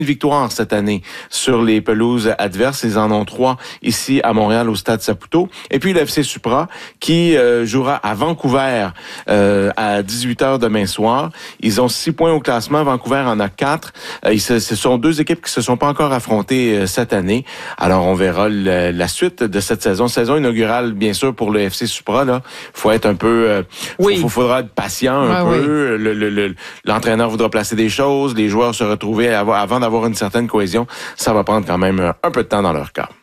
victoire cette année sur les pelouses adverses. Ils en ont 3 ici à Montréal au Stade Saputo. Et puis le FC Supra qui jouera à Vancouver à 18h demain soir. Ils ont 6 points au classement. Vancouver en a 4. Ce sont 2 équipes qui se sont pas encore affrontées cette année. Alors on verra la suite de cette saison. Saison inaugurale bien sûr pour le FC Supra. Là, faut être un peu, faudra être patient un peu. Oui. L'entraîneur voudra placer des choses. Les joueurs se retrouver avant d'avoir une certaine cohésion, ça va prendre quand même un peu de temps dans leur cas.